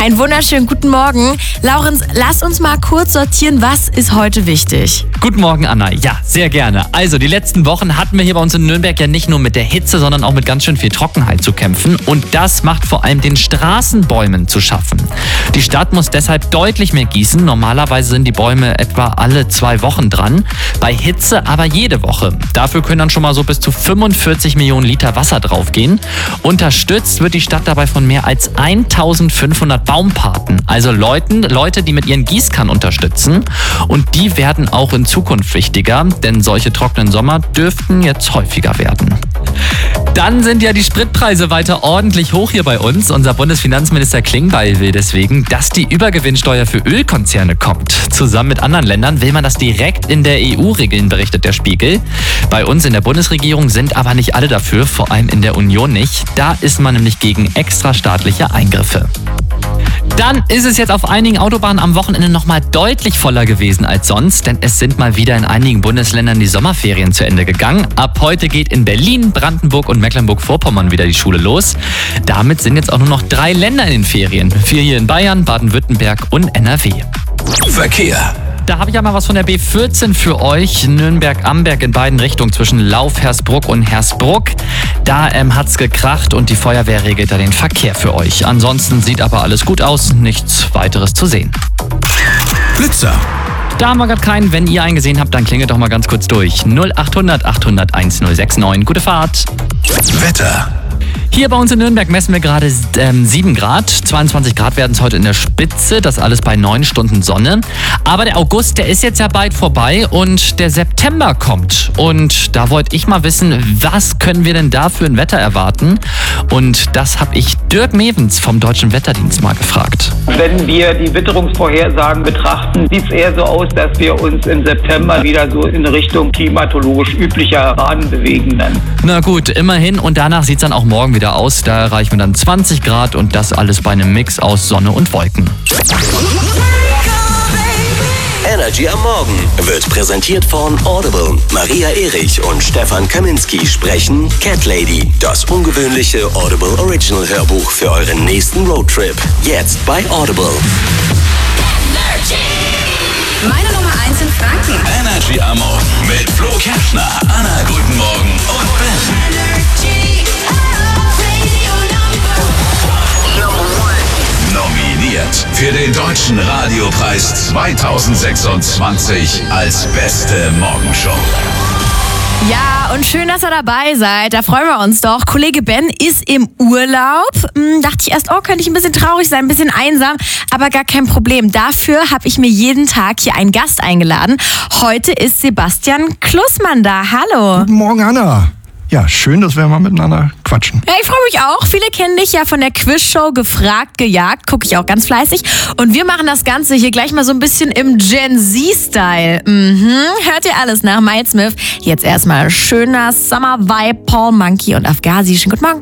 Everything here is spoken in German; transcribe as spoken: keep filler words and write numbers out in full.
Einen wunderschönen guten Morgen. Laurenz, lass uns mal kurz sortieren, was ist heute wichtig? Guten Morgen, Anna. Ja, sehr gerne. Also, die letzten Wochen hatten wir hier bei uns in Nürnberg ja nicht nur mit der Hitze, sondern auch mit ganz schön viel Trockenheit zu kämpfen. Und das macht vor allem den Straßenbäumen zu schaffen. Die Stadt muss deshalb deutlich mehr gießen. Normalerweise sind die Bäume etwa alle zwei Wochen dran. Bei Hitze aber jede Woche. Dafür können dann schon mal so bis zu fünfundvierzig Millionen Liter Wasser draufgehen. Unterstützt wird die Stadt dabei von mehr als eintausendfünfhundert Baumpaten. Also Leuten, Leute, die mit ihren Gießkannen unterstützen. Und die werden auch in Zukunft wichtiger, denn solche trockenen Sommer dürften jetzt häufiger werden. Dann sind ja die Spritpreise weiter ordentlich hoch hier bei uns. Unser Bundesfinanzminister Klingbeil will deswegen, dass die Übergewinnsteuer für Ölkonzerne kommt. Zusammen mit anderen Ländern will man das direkt in der E U regeln, berichtet der Spiegel. Bei uns in der Bundesregierung sind aber nicht alle dafür, vor allem in der Union nicht. Da ist man nämlich gegen extrastaatliche Eingriffe. Dann ist es jetzt auf einigen Autobahnen am Wochenende nochmal deutlich voller gewesen als sonst, denn es sind mal wieder in einigen Bundesländern die Sommerferien zu Ende gegangen. Ab heute geht in Berlin, Brandenburg und Mecklenburg-Vorpommern wieder die Schule los. Damit sind jetzt auch nur noch drei Länder in den Ferien. Vier hier in Bayern, Baden-Württemberg und N R W. Verkehr. Da habe ich ja mal was von der B vierzehn für euch. Nürnberg-Amberg in beiden Richtungen zwischen Lauf, Hersbruck und Hersbruck. Da ähm, hat's gekracht und die Feuerwehr regelt da den Verkehr für euch. Ansonsten sieht aber alles gut aus, nichts weiteres zu sehen. Blitzer. Da haben wir gerade keinen. Wenn ihr einen gesehen habt, dann klingelt doch mal ganz kurz durch. null achthundert achthundert1069. Gute Fahrt. Wetter. Hier bei uns in Nürnberg messen wir gerade ähm, sieben Grad. zweiundzwanzig Grad werden es heute in der Spitze. Das alles bei neun Stunden Sonne. Aber der August, der ist jetzt ja bald vorbei und der September kommt. Und da wollte ich mal wissen, was können wir denn da für ein Wetter erwarten? Und das habe ich Dirk Mewens vom Deutschen Wetterdienst mal gefragt. Wenn wir die Witterungsvorhersagen betrachten, sieht es eher so aus, dass wir uns im September wieder so in Richtung klimatologisch üblicher Bahnen bewegen dann. Na gut, immerhin. Und danach sieht es dann auch morgen wieder aus. Da erreichen wir dann zwanzig Grad und das alles bei einem Mix aus Sonne und Wolken. Energy am Morgen wird präsentiert von Audible. Maria Erich und Stefan Kaminski sprechen Cat Lady, das ungewöhnliche Audible Original Hörbuch für euren nächsten Roadtrip. Jetzt bei Audible. Meine Nummer eins in Franken. Energy am Morgen mit Flo Kerschner, Anna, guten Morgen und Ben. Nominiert für den Deutschen Radiopreis zweitausendsechsundzwanzig als beste Morgenshow. Ja, und schön, dass ihr dabei seid. Da freuen wir uns doch. Kollege Ben ist im Urlaub. Hm, dachte ich erst, oh, könnte ich ein bisschen traurig sein, ein bisschen einsam. Aber gar kein Problem. Dafür habe ich mir jeden Tag hier einen Gast eingeladen. Heute ist Sebastian Klussmann da. Hallo. Guten Morgen, Anna. Ja, schön, dass wir mal miteinander quatschen. Ja, ich freue mich auch. Viele kennen dich ja von der Quizshow Gefragt, Gejagt. Gucke ich auch ganz fleißig. Und wir machen das Ganze hier gleich mal so ein bisschen im Gen Z-Style. Mhm. Hört ihr alles nach Miles Smith. Jetzt erstmal schöner Summer-Vibe, Paul Monkey und Afghazi. Schönen guten Morgen.